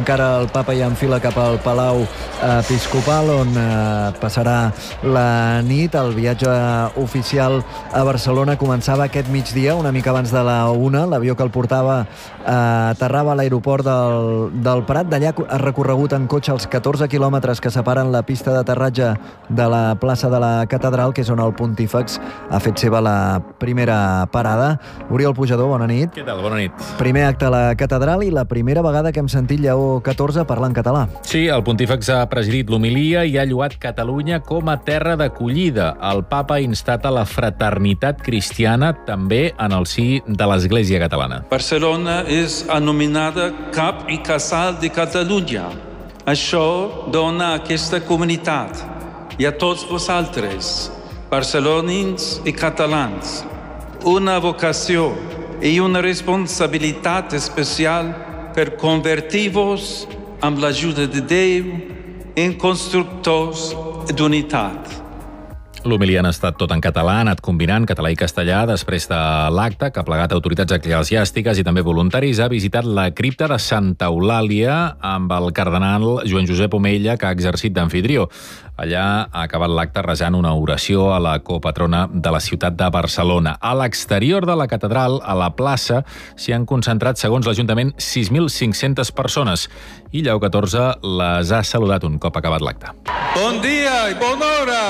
encara el papa i enfila cap al Palau Episcopal, on passarà la nit. El viatge oficial a Barcelona començava aquest migdia, una mica abans de la 1. L'avió que el portava aterrava a l'aeroport del Prat. D'allà ha recorregut en cotxe els 14 quilòmetres que separen la pista d'aterratge de la plaça de la Catedral, que és on el Pontífex ha fet seva la primera parada. Oriol Pujador, bona nit. Què tal? Bona nit. Primer acte a la Catedral i la primera vegada que hem sentit Lleó XIV parlar en català. Sí, el Pontífex ha presidit l'homilia i ha lloat Catalunya com a terra d'acollida. El papa ha instat a la fraternitat cristiana també en el si de l'Església catalana. Barcelona és anomenada cap i casal de Catalunya. Això dona a aquesta comunitat i a tots vosaltres, barcelonins i catalans, una vocació i una responsabilitat especial per convertir-vos amb l'ajuda de Déu en constructors d'unitat. L'homilia ha estat tot en català, ha anat combinant català i castellà. Després de l'acte, que ha plegat autoritats eclesiàstiques i també voluntaris, ha visitat la cripta de Santa Eulàlia amb el cardenal Joan Josep Omella, que ha exercit d'amfitrió. Allà ha acabat l'acte resant una oració a la copatrona de la ciutat de Barcelona. A l'exterior de la catedral, a la plaça, s'hi han concentrat, segons l'Ajuntament, 6.500 persones. I Lleó XIV les ha saludat un cop acabat l'acte. Bon dia i bona hora!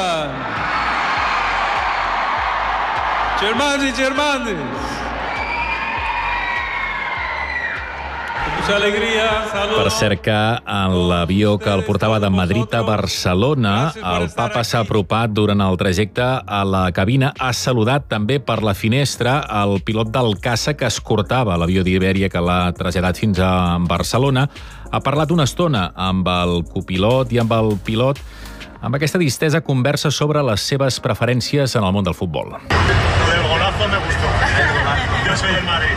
Germans i germanes! Mucha alegria, salut! Per cert que en l'avió que el portava de Madrid a Barcelona, el papa s'ha apropat durant el trajecte a la cabina, ha saludat també per la finestra el pilot del caça que escortava l'avió d'Ibèria que l'ha traslladat fins a Barcelona. Ha parlat una estona amb el copilot i amb el pilot, amb aquesta distesa conversa sobre les seves preferències en el món del futbol. El golazo me gustó. Yo soy del Madrid.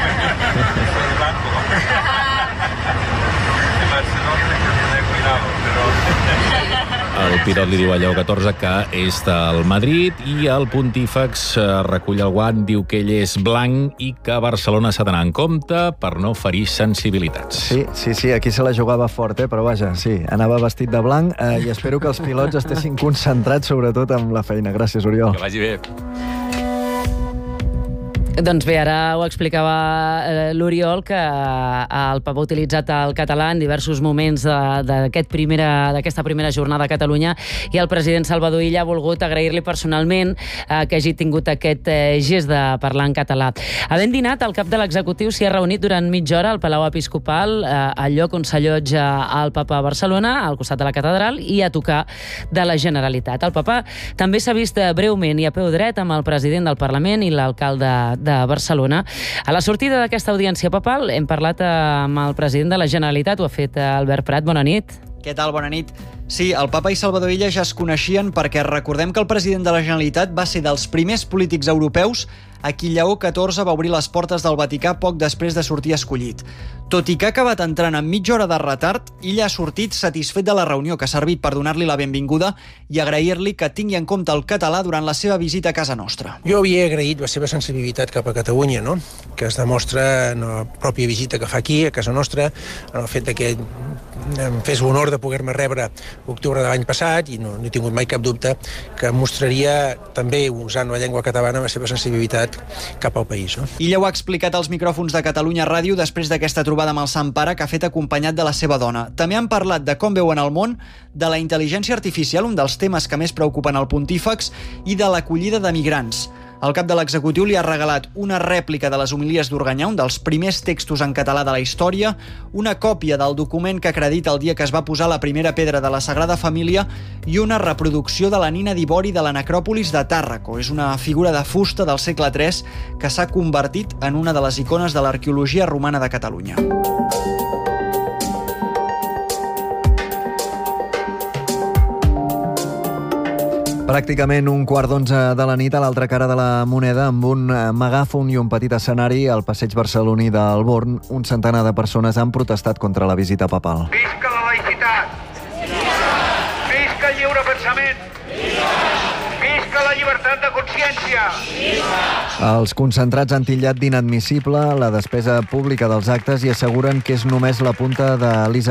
El pilot li diu a Lleó XIV que és del Madrid i el Pontífex recull el guant, diu que ell és blanc i que Barcelona s'ha d'anar en compte per no ferir sensibilitats. Sí, aquí se la jugava fort, però vaja, sí, anava vestit de blanc i espero que els pilots estessin concentrats sobretot amb la feina. Gràcies, Oriol. Que vagi bé. Doncs bé, ara ho explicava l'Oriol, que el papa ha utilitzat el català en diversos moments d'aquesta primera jornada a Catalunya i el president Salvador Illa ha volgut agrair-li personalment que hagi tingut aquest gest de parlar en català. Havent dinat, el cap de l'executiu s'hi ha reunit durant mitja hora al Palau Episcopal, al lloc on s'allotja el papa a Barcelona, al costat de la catedral, i a tocar de la Generalitat. El papa també s'ha vist breument i a peu dret amb el president del Parlament i l'alcalde de Barcelona. A la sortida d'aquesta audiència papal hem parlat amb el president de la Generalitat, ho ha fet Albert Prat. Bona nit. Què tal? Bona nit. Sí, el papa i Salvador Illa ja es coneixien perquè recordem que el president de la Generalitat va ser dels primers polítics europeus a qui Lleó XIV va obrir les portes del Vaticà poc després de sortir escollit. Tot i que ha acabat entrant amb mitja hora de retard, Illa ha sortit satisfet de la reunió, que ha servit per donar-li la benvinguda i agrair-li que tingui en compte el català durant la seva visita a casa nostra. Jo havia agraït la seva sensibilitat cap a Catalunya, no? Que es demostra en la pròpia visita que fa aquí, a casa nostra, en el fet que em fes l'honor de poder-me rebre l'octubre de l'any passat i no he tingut mai cap dubte que mostraria també, usant la llengua catalana, la seva sensibilitat cap al país. No? Illa ho ha explicat als micròfons de Catalunya Ràdio després d'aquesta trobada amb el Sant Pare que ha fet acompanyat de la seva dona. També han parlat de com veuen el món, de la intel·ligència artificial, un dels temes que més preocupen el Pontífex, i de l'acollida de migrants. El cap de l'executiu li ha regalat una rèplica de les homilies d'Organyà, un dels primers textos en català de la història, una còpia del document que acredita el dia que es va posar la primera pedra de la Sagrada Família i una reproducció de la nina d'ivori de la necròpolis de Tàrraco. És una figura de fusta del segle III que s'ha convertit en una de les icones de l'arqueologia romana de Catalunya. Pràcticament 11:15 de la nit a l'altra cara de la moneda, amb un megàfon i un petit escenari al passeig barceloní del Born, un centenar de persones han protestat contra la visita papal. Visca la laïcitat! Visca el lliure pensament! Visca la llibertat de consciència! Els concentrats han titllat d'inadmissible la despesa pública dels actes i asseguren que és només la punta de l'iceberg